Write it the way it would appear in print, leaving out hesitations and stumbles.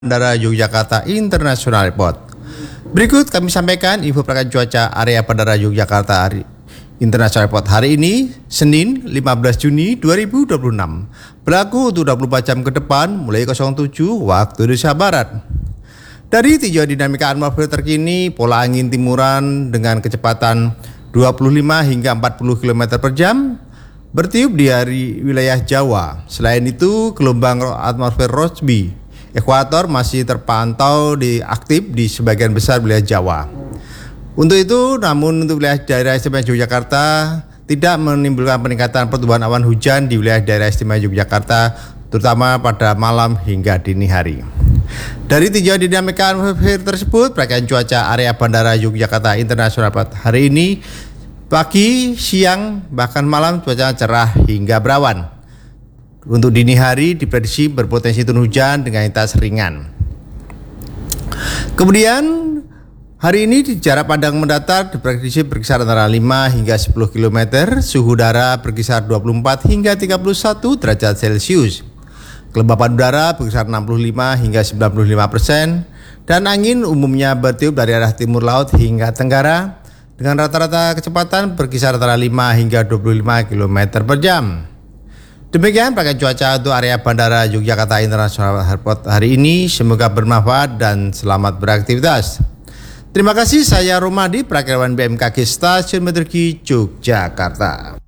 Bandara Yogyakarta International Airport. Berikut kami sampaikan info perakaan cuaca area Bandara Yogyakarta International Airport hari ini, Senin 15 Juni 2026. Berlaku untuk 24 jam ke depan mulai 07 waktu Indonesia Barat. Dari tinjauan dinamika atmosfer terkini, pola angin timuran dengan kecepatan 25 hingga 40 km per jam bertiup di wilayah Jawa. Selain itu, gelombang atmosfer Rossby ekuator masih terpantau aktif di sebagian besar wilayah Jawa. Untuk itu, namun untuk wilayah daerah istimewa Yogyakarta tidak menimbulkan peningkatan pertumbuhan awan hujan di wilayah daerah istimewa Yogyakarta, terutama pada malam hingga dini hari. Dari tinjauan dinamika atmosfer tersebut, perakaan cuaca area Bandara Yogyakarta International Airport hari ini, pagi, siang, bahkan malam cuaca cerah hingga berawan. Untuk dini hari diprediksi berpotensi turun hujan dengan intensitas ringan. Kemudian hari ini di jarak pandang mendatar diprediksi berkisar antara 5 hingga 10 km, suhu udara berkisar 24 hingga 31 derajat Celcius. Kelembapan udara berkisar 65 hingga 95%, dan angin umumnya bertiup dari arah timur laut hingga tenggara dengan rata-rata kecepatan berkisar antara 5 hingga 25 km per jam. Demikian perakaan cuaca untuk area Bandara Yogyakarta International Airport hari ini. Semoga bermanfaat dan selamat beraktivitas. Terima kasih, saya Romadi, Prakirawan BMKG Stasiun Meteorologi Yogyakarta.